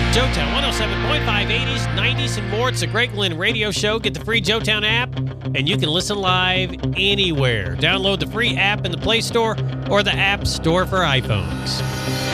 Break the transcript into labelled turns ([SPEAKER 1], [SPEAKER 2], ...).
[SPEAKER 1] Joetown 107.5, 80s, 90s, and more. It's the Greg Lynn Radio Show. Get the free Joetown app, and you can listen live anywhere. Download the free app in the Play Store or the App Store for iPhones.